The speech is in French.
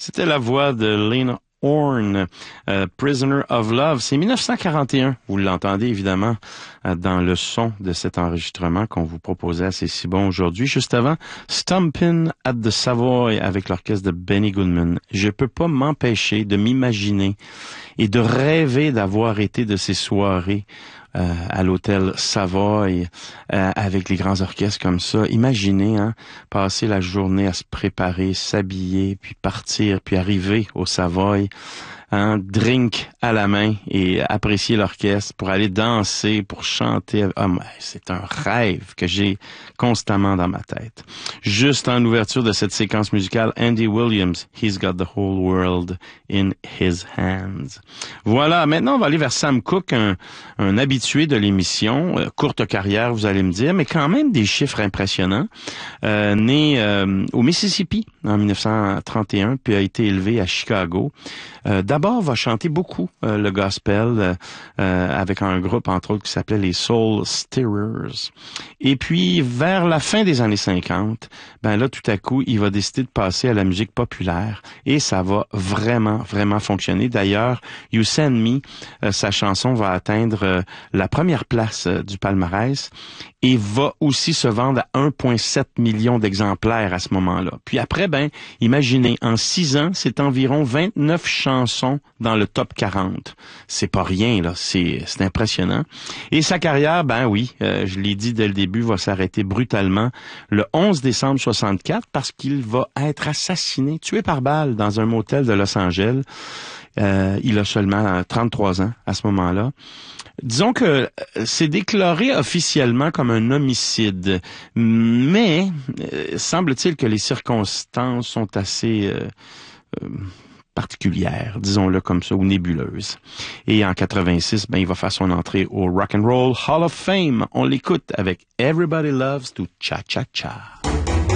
C'était la voix de Lena Horne, Prisoner of Love. C'est 1941. Vous l'entendez évidemment dans le son de cet enregistrement qu'on vous proposait à C'est si bon aujourd'hui. Juste avant, Stompin' at the Savoy avec l'orchestre de Benny Goodman. Je peux pas m'empêcher de m'imaginer et de rêver d'avoir été de ces soirées à l'hôtel Savoy avec les grands orchestres comme ça. Imaginez, passer la journée à se préparer, s'habiller, puis partir, puis arriver au Savoy, drink à la main et apprécier l'orchestre pour aller danser, pour chanter. C'est un rêve que j'ai constamment dans ma tête. Juste en ouverture de cette séquence musicale, Andy Williams, He's Got the Whole World in His Hands. Voilà, maintenant on va aller vers Sam Cooke, un habitué de l'émission, courte carrière vous allez me dire, mais quand même des chiffres impressionnants. Né au Mississippi en 1931, puis a été élevé à Chicago. D'abord, va chanter beaucoup le gospel avec un groupe, entre autres, qui s'appelait les Soul Stirrers. Et puis, vers la fin des années 50, là, tout à coup, il va décider de passer à la musique populaire et ça va vraiment, vraiment fonctionner. D'ailleurs, You Send Me, sa chanson va atteindre la première place du palmarès et va aussi se vendre à 1,7 million d'exemplaires à ce moment-là. Puis après, imaginez, en 6 ans, c'est environ 29 chansons dans le top 40. C'est pas rien, là. C'est impressionnant. Et sa carrière, je l'ai dit dès le début, va s'arrêter brutalement le 11 décembre 64 parce qu'il va être assassiné, tué par balle dans un motel de Los Angeles. Il a seulement 33 ans à ce moment-là. Disons que c'est déclaré officiellement comme un homicide, mais semble-t-il que les circonstances sont assez particulières, disons-le comme ça, ou nébuleuses. Et en 86, il va faire son entrée au Rock and Roll Hall of Fame. On l'écoute avec Everybody Loves to Cha Cha Cha.